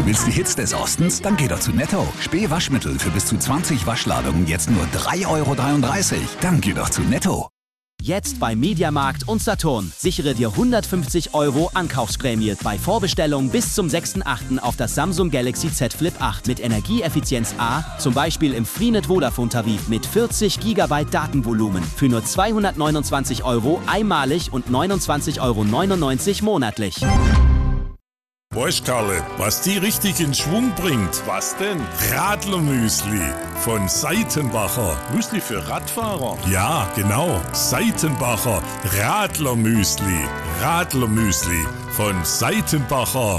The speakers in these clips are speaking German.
Willst die Hits des Ostens? Dann geh doch zu Netto. Spee-Waschmittel für bis zu 20 Waschladungen jetzt nur 3,33 €. Dann geh doch zu Netto. Jetzt bei Mediamarkt und Saturn. Sichere dir 150 € Ankaufsprämie bei Vorbestellung bis zum 6.8. auf das Samsung Galaxy Z Flip 8 mit Energieeffizienz A, zum Beispiel im Freenet Vodafone Tarif mit 40 GB Datenvolumen für nur 229 € einmalig und 29,99 € monatlich. Weißt Karle, was die richtig in Schwung bringt? Was denn? Radlermüsli von Seitenbacher. Müsli für Radfahrer? Ja, genau. Seitenbacher Radlermüsli. Radlermüsli von Seitenbacher.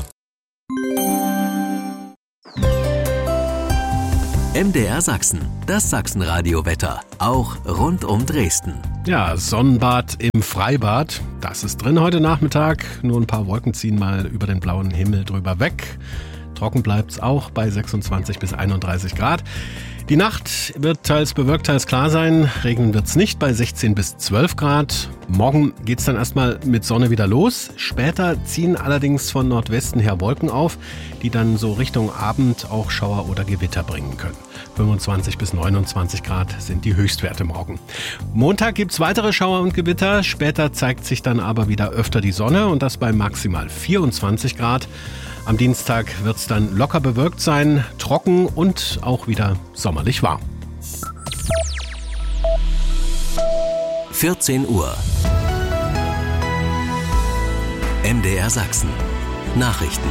MDR Sachsen, das Sachsenradio-Wetter, auch rund um Dresden. Ja, Sonnenbad im Freibad, das ist drin heute Nachmittag. Nur ein paar Wolken ziehen mal über den blauen Himmel drüber weg. Trocken bleibt's auch bei 26 bis 31 Grad. Die Nacht wird teils bewölkt, teils klar sein. Regnen wird's nicht bei 16 bis 12 Grad. Morgen geht's dann erstmal mit Sonne wieder los. Später ziehen allerdings von Nordwesten her Wolken auf, die dann so Richtung Abend auch Schauer oder Gewitter bringen können. 25 bis 29 Grad sind die Höchstwerte morgen. Montag gibt's weitere Schauer und Gewitter. Später zeigt sich dann aber wieder öfter die Sonne und das bei maximal 24 Grad. Am Dienstag wird es dann locker bewölkt sein, trocken und auch wieder sommerlich warm. 14 Uhr. MDR Sachsen. Nachrichten.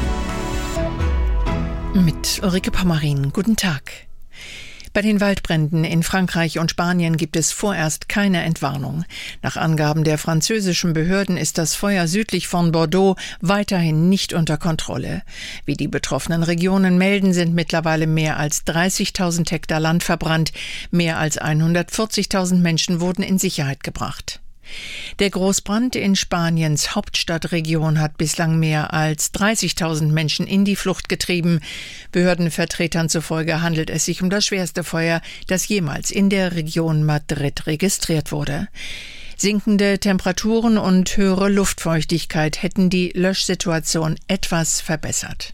Mit Ulrike Pommerin. Guten Tag. Bei den Waldbränden in Frankreich und Spanien gibt es vorerst keine Entwarnung. Nach Angaben der französischen Behörden ist das Feuer südlich von Bordeaux weiterhin nicht unter Kontrolle. Wie die betroffenen Regionen melden, sind mittlerweile mehr als 30.000 Hektar Land verbrannt. Mehr als 140.000 Menschen wurden in Sicherheit gebracht. Der Großbrand in Spaniens Hauptstadtregion hat bislang mehr als 30.000 Menschen in die Flucht getrieben. Behördenvertretern zufolge handelt es sich um das schwerste Feuer, das jemals in der Region Madrid registriert wurde. Sinkende Temperaturen und höhere Luftfeuchtigkeit hätten die Löschsituation etwas verbessert.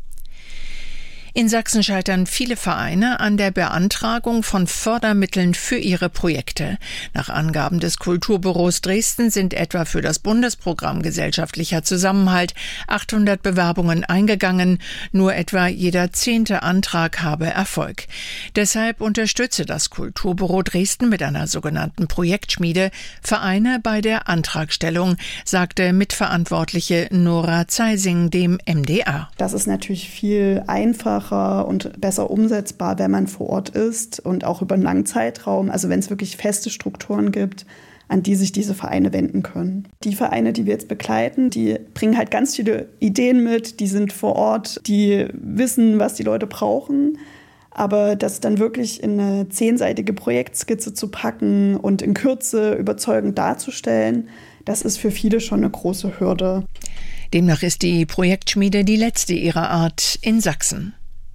In Sachsen scheitern viele Vereine an der Beantragung von Fördermitteln für ihre Projekte. Nach Angaben des Kulturbüros Dresden sind etwa für das Bundesprogramm Gesellschaftlicher Zusammenhalt 800 Bewerbungen eingegangen. Nur etwa jeder 10. Antrag habe Erfolg. Deshalb unterstütze das Kulturbüro Dresden mit einer sogenannten Projektschmiede Vereine bei der Antragstellung, sagte Mitverantwortliche Nora Zeising dem MDR. Das ist natürlich viel einfacher und besser umsetzbar, wenn man vor Ort ist und auch über einen langen Zeitraum, also wenn es wirklich feste Strukturen gibt, an die sich diese Vereine wenden können. Die Vereine, die wir jetzt begleiten, die bringen halt ganz viele Ideen mit, die sind vor Ort, die wissen, was die Leute brauchen. Aber das dann wirklich in eine 10-seitige Projektskizze zu packen und in Kürze überzeugend darzustellen, das ist für viele schon eine große Hürde. Demnach ist die Projektschmiede die letzte ihrer Art in Sachsen.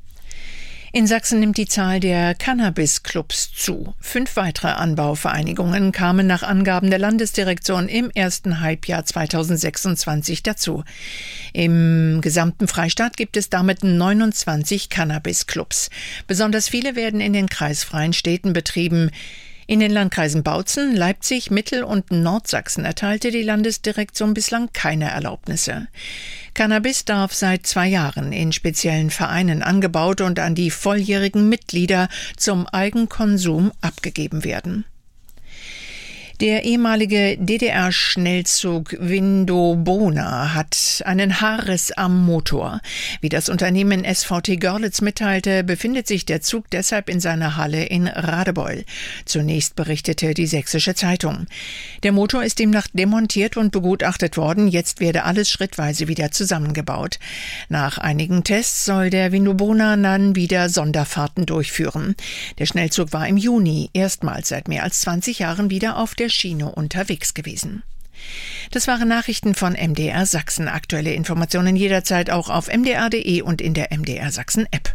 In Sachsen nimmt die Zahl der Cannabis-Clubs zu. 5 weitere Anbauvereinigungen kamen nach Angaben der Landesdirektion im ersten Halbjahr 2026 dazu. Im gesamten Freistaat gibt es damit 29 Cannabis-Clubs. Besonders viele werden in den kreisfreien Städten betrieben. In den Landkreisen Bautzen, Leipzig, Mittel- und Nordsachsen erteilte die Landesdirektion bislang keine Erlaubnisse. Cannabis darf seit 2 Jahren in speziellen Vereinen angebaut und an die volljährigen Mitglieder zum Eigenkonsum abgegeben werden. Der ehemalige DDR-Schnellzug Vindobona hat einen Haarriss am Motor. Wie das Unternehmen SVT Görlitz mitteilte, befindet sich der Zug deshalb in seiner Halle in Radebeul. Zunächst berichtete die Sächsische Zeitung. Der Motor ist demnach demontiert und begutachtet worden. Jetzt werde alles schrittweise wieder zusammengebaut. Nach einigen Tests soll der Vindobona dann wieder Sonderfahrten durchführen. Der Schnellzug war im Juni erstmals seit mehr als 20 Jahren wieder auf der Schiene unterwegs gewesen. Das waren Nachrichten von MDR Sachsen. Aktuelle Informationen jederzeit auch auf mdr.de und in der MDR Sachsen App.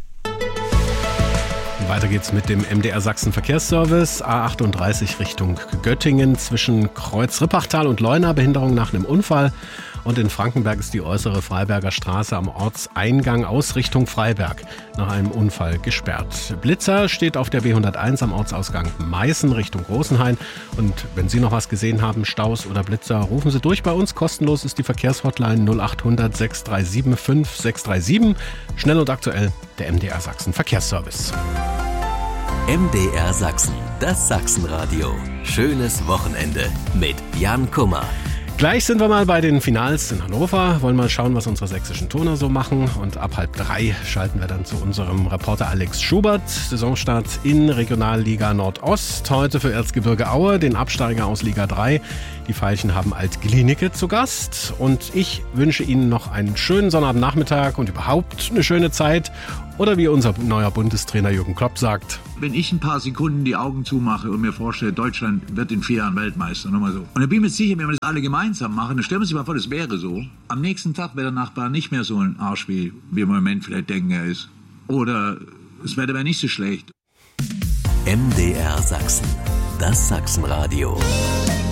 Weiter geht's mit dem MDR Sachsen Verkehrsservice. A38 Richtung Göttingen zwischen Kreuz Rippachtal und Leuna. Behinderung nach einem Unfall. Und in Frankenberg ist die äußere Freiberger Straße am Ortseingang aus Richtung Freiberg nach einem Unfall gesperrt. Blitzer steht auf der B101 am Ortsausgang Meißen Richtung Großenhain. Und wenn Sie noch was gesehen haben, Staus oder Blitzer, rufen Sie durch bei uns. Kostenlos ist die Verkehrshotline 0800 637 5637. Schnell und aktuell der MDR Sachsen Verkehrsservice. MDR Sachsen, das Sachsenradio. Schönes Wochenende mit Jan Kummer. Gleich sind wir mal bei den Finals in Hannover, wollen mal schauen, was unsere sächsischen Turner so machen. Und ab 2:30 schalten wir dann zu unserem Reporter Alex Schubert. Saisonstart in Regionalliga Nordost. Heute für Erzgebirge Aue, den Absteiger aus Liga 3. Die Veilchen haben Alt-Glienicke zu Gast. Und ich wünsche Ihnen noch einen schönen Sonnabendnachmittag und überhaupt eine schöne Zeit. Oder wie unser neuer Bundestrainer Jürgen Klopp sagt: Wenn ich ein paar Sekunden die Augen zumache und mir vorstelle, Deutschland wird in 4 Jahren Weltmeister, nochmal so. Und ich bin mir sicher, wenn wir das alle gemeinsam machen, dann stellen wir uns mal vor, das wäre so. Am nächsten Tag wäre der Nachbar nicht mehr so ein Arsch, wie wir im Moment vielleicht denken, er ist. Oder das Wetter wäre nicht so schlecht. MDR Sachsen, das Sachsenradio.